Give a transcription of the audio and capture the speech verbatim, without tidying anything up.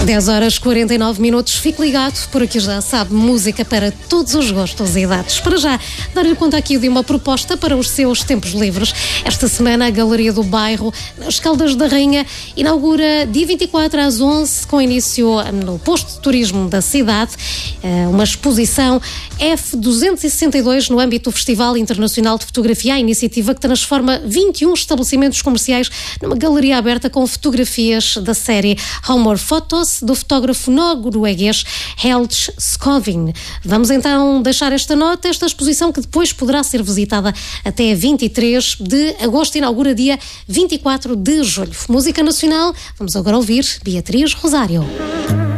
dez horas e quarenta e nove minutos. Fique ligado, por aqui já sabe, música para todos os gostos e idades. Para já, dar-lhe conta aqui de uma proposta para os seus tempos livres. Esta semana, a Galeria do Bairro, nas Caldas da Rainha, inaugura dia vinte e quatro às onze, com início no posto de turismo da cidade, uma exposição F duzentos e sessenta e dois no âmbito do Festival Internacional de Fotografia, a iniciativa que transforma vinte e um estabelecimentos comerciais numa galeria aberta com fotografias da série Humor Photos, do fotógrafo norueguês Helge Skovin. Vamos então deixar esta nota, esta exposição que depois poderá ser visitada até vinte e três de agosto, inaugura dia vinte e quatro de julho. Música nacional, vamos agora ouvir Beatriz Rosário.